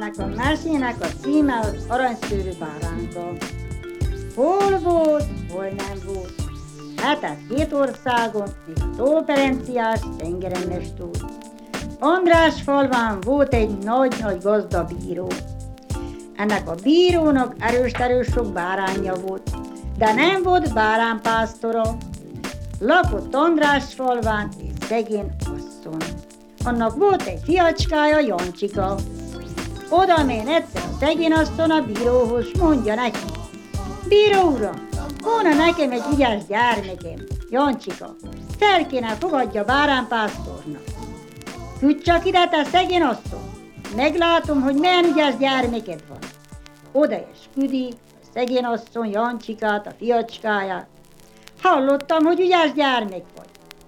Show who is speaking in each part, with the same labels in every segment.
Speaker 1: Ennek a mesének a címe az aranyszőrű báránka. Hol volt, hol nem volt. Hetett két országon, míg a Tóperenciás tengerenes túl. Andrásfalván volt egy nagy-nagy gazda bíró. Ennek a bírónak erős sok báránja volt, de nem volt báránpásztora. Lakott Andrásfalván egy szegény asszony. Annak volt egy fiacskája, Jancsika. Oda mén egyszer a szegény asszony a bíróhoz, mondja neki: Bíró uram, volna nekem egy ügyes gyermekem, Jancsika, fel kéne fogadja báránpásztornak. Küld csak ide, te szegény asszony, meglátom, hogy milyen ügyes gyermeked van. Oda is küdi a szegény asszony Jancsikát, a fiacskáját. Hallottam, hogy ügyes gyermek vagy.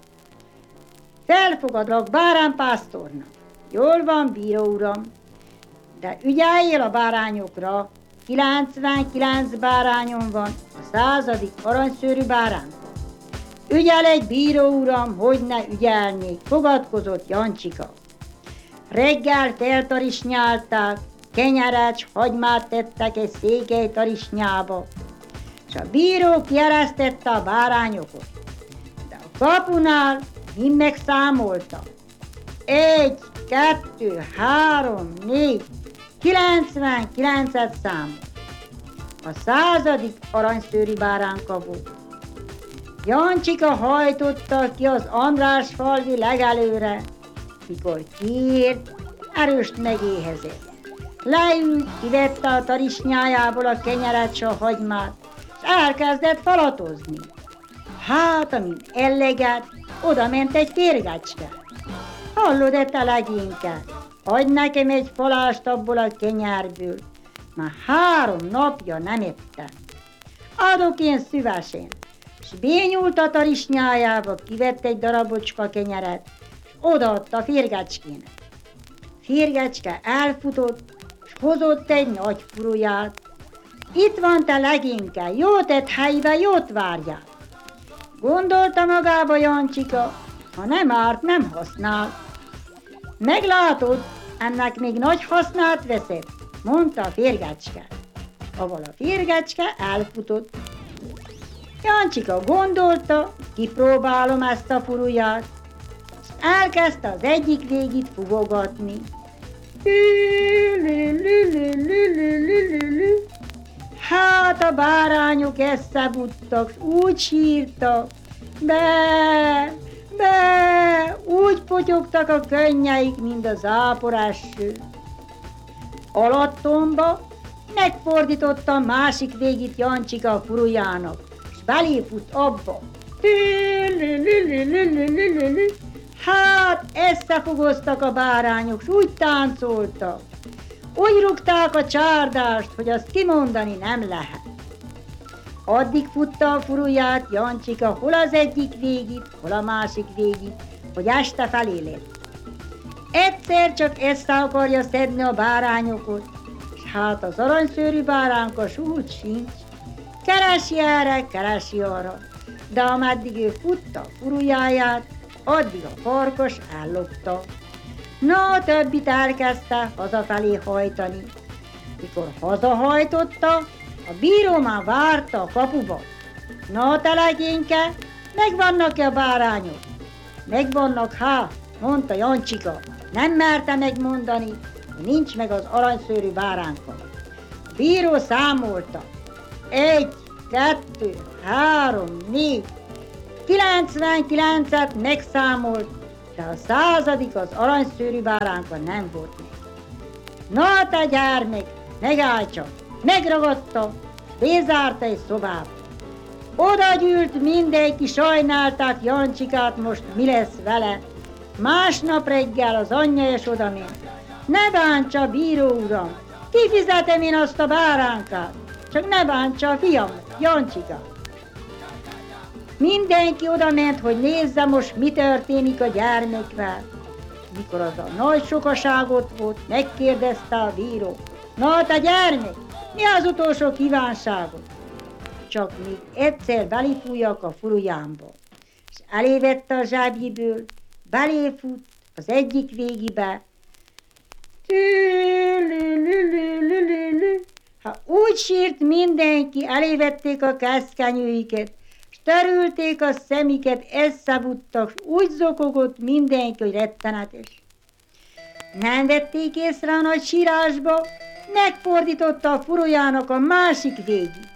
Speaker 1: Felfogadlak báránpásztornak. Jól van, bíró uram, de ügyeljél a bárányokra. 99 bárányom van, a 100. aranyszőrű báránka. Ügyel egy bíró uram, hogy ne ügyelnék, fogadkozott Jancsika. Reggel feltarisnyálták, kenyeret, hagymát tettek egy székely tarisnyába, és a bíró kieresztette a bárányokat. De a kapunál mind megszámolta. 1, 2, 3, 4, 99-et számolt. A 100. aranyszőrű báránka volt. Jancsika hajtotta ki az Andrásfalvi legelőre, mikor kiért, erőst megéhezett. Leült, kivette a tarisnyájából a kenyeret s a hagymát, és elkezdett falatozni. Hát, amint ellegett, oda ment egy férgecske. Hallod-e, te legényke? Adj nekem egy falást abból a kenyerből, már 3 napja nem ettem. Adok én szívesen, és bényult a tarisnyájába, kivett egy darabocska kenyeret, és odaadta férgecskének. Férgecske elfutott, és hozott egy nagy furuját. Itt van, te legényke, jót tett helybe, jót várjál. Gondolta magába Jancsika, ha nem árt, nem használ. Meglátod, ennek még nagy hasznát veszed, mondta a férgecske. Aval a férgecske elfutott. Jancsika gondolta, kipróbálom ezt a furuját, és elkezdte az egyik végét fuvogatni. Hát a bárányok eszebuttak, úgy sírtak, be, úgy potyogtak a könnyeik, mint a záporás ső. Alattomba megfordította a másik végét Jancsika a furujának, és beléput abba. Hát összefogoztak a bárányok, s úgy táncoltak. Úgy rúgták a csárdást, hogy azt kimondani nem lehet. Addig futta a furuját Jancsika, hol az egyik végét, hol a másik végét, hogy este felé lett. Egyszer csak össze akarja szedni a bárányokat, és hát az aranyszőrű báránka úgy sincs. Keresi erre, keresi arra, de ameddig ő futta a furujáját, addig a farkas ellopta. Na, a többit elkezdte hazafelé hajtani. Mikor hazahajtotta, a bíró már várta a kapuba. Na, te legényke, megvannak-e a bárányok? Megvannak, mondta Jancsika. Nem merte megmondani, hogy nincs meg az aranyszőrű báránka. A bíró számolta. 1, 2, 3, 4, 99-et megszámolt, de a 100. az aranyszőrű báránka nem volt meg. Na, te gyermek, megállj csak! Megragadta, bezárta egy szobába. Oda gyűlt mindenki, sajnálták Jancsikát, most mi lesz vele. Másnap reggel az anyja és oda ment. Ne bántsa, bíró uram, kifizetem én azt a báránkát, csak ne bántsa a fiam, Jancsika. Mindenki oda ment, hogy nézze most, mi történik a gyermekvel. Mikor az a nagy sokaságot volt, megkérdezte a bíró. Na, te gyermek, mi az utolsó kívánságod? Csak még egyszer belefújjak a furujámba. És elévette a zsebjéből, beléfut az egyik végébe. Úgy sírt mindenki, elévették a keszkenyőiket, s törülték a szemiket, eszebuttak, s úgy zokogott mindenki, hogy rettenetes. Nem vették észre a nagy sírásba, megfordította a furujának a másik végig.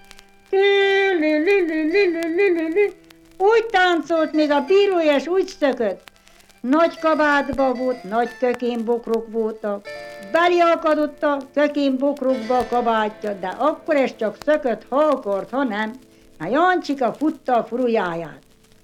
Speaker 1: Úgy táncolt, még a bírója is úgy szökött. Nagy kabátba volt, nagy kökénbokrok voltak. Beleakadott a kökénbokrokba a kabátja, de akkor ez csak szökött, ha akart, ha nem. Mert Jancsika futta a furujáját.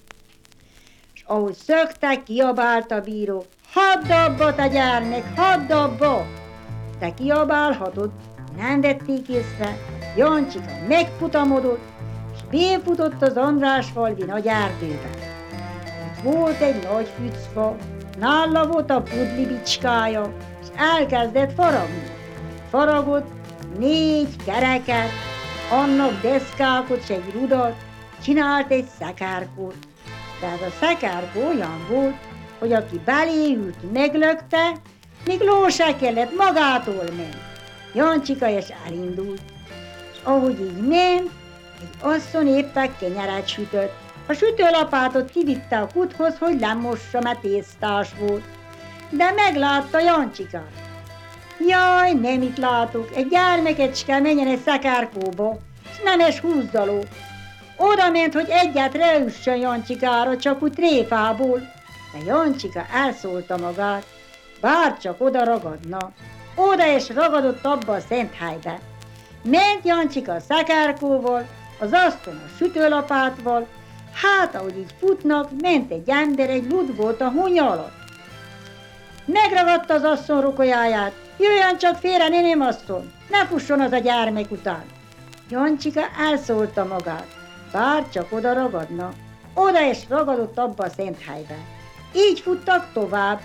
Speaker 1: És ahogy szöktek, kiabált a bíró. Hadd abba, te gyermek, hadd abba! Te kiabálhatod, nem vették észre. Jancsika megfutamodott, és befutott az Andrásfalvi nagy erdőbe. Ott volt egy nagy fücfa, nála volt a pudli bicskája, és elkezdett faragni. Faragott 4 kereket, annak deszkákot, és egy rudat, csinált egy szekárkót. De ez a szekárkó olyan volt, hogy aki beléült, meglökte, még ló se kellett, magától ment. Jancsika is elindult, és ahogy így ment, egy asszony éppen kenyeret sütött. A sütőlapátot kivitte a kuthoz, hogy lemossa, mert tésztás volt. De meglátta Jancsikát. Jaj, nem itt látok, egy gyermekecske menjen egy szekárkóba, és nem es húzdaló. Oda ment, hogy egyet reüssön Jancsikára, csak úgy tréfából. De Jancsika elszólta magát, bár csak oda ragadna. Oda is ragadott abba a szent helybe. Ment Jancsika a szekárkóval, az asszony a sütőlapátval, hát ahogy így futnak, ment egy ember, egy lud volt a hunya alatt. Megragadta az asszony rukolyáját, jöjjön csak félre, néném asszony, ne fusson az a gyermek után. Jancsika elszólta magát, bár csak oda ragadna. Oda is ragadott abba a szent helybe. Így futtak tovább.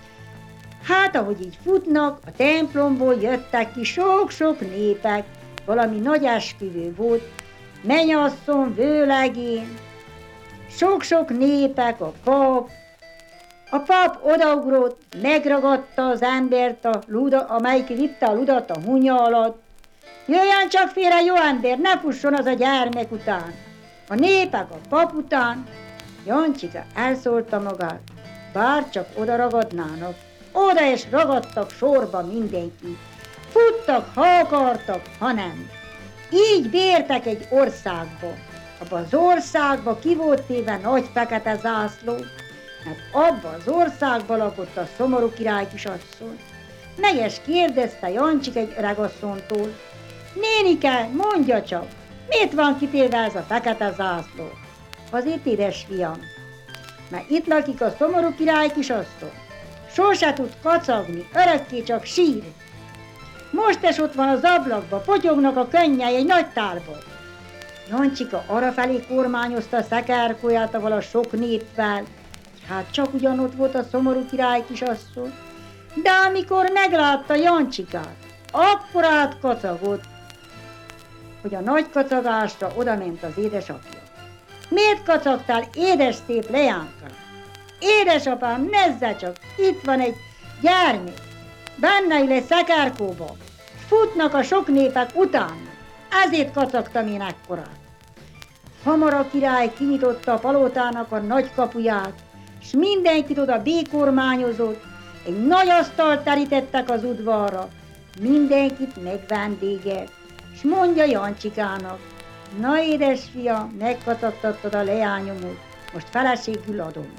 Speaker 1: Hát ahogy így futnak, a templomból jöttek ki sok-sok népek, valami nagy esküvő volt, mennyasszony, vőlegény, sok-sok népek, a pap. A pap odaugrott, megragadta az embert, amelyik vitte a ludat a hunya alatt. Jöjjön csak félre, jó ember, ne fusson az a gyermek után. A népek a pap után. Jancsika elszólta magát, bár csak oda ragadnának. Oda is ragadtak sorba mindenki. Futtak, ha akartak, ha nem. Így bértek egy országba. Abba az országba ki volt téve nagy fekete zászló, mert abba az országba lakott a szomorú király kisasszony. Meg is kérdezte Jancsik egy öregasszonytól, nénike, mondja csak, miért van kitéve ez a fekete zászló? Azért, édesfiam, mert itt lakik a szomorú király kisasszony. Sose tud kacagni, örökké csak sír. Most is ott van az ablakba, potyognak a könnyei egy nagy tálba. Jancsika arrafelé kormányozta a szekárkóját avval a sok néppel, hát csak ugyanott volt a szomorú király kisasszony. De amikor meglátta Jancsikát, akkor átkacagott, hogy a nagy kacagásra odament az édesapja. Miért kacagtál, édes szép leánka? Édesapám, nezze csak, itt van egy gyermek, benne ül egy szekárkóba, futnak a sok népek utána, ezért kacagtam én ekkorát. Hamar a király kinyitotta a palotának a nagy kapuját, s mindenkit oda békormányozott, egy nagy asztalt terítettek az udvarra, mindenkit megvendégelt, s mondja Jancsikának, na édesfia, megkacagtattad a leányomot, most feleségül adom.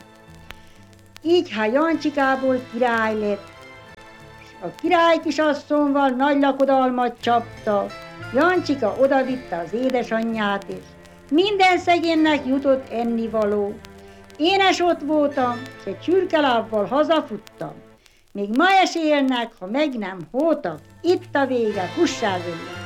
Speaker 1: Így ha Jancsikából király lett, s a király kisasszonyval nagy lakodalmat csapta, Jancsika odavitte az édesanyját is. Minden szegénynek jutott ennivaló. Én is ott voltam, s egy csürkelábbal hazafuttam. Még ma is élnek, ha meg nem hótak, itt a vége, fussál velük!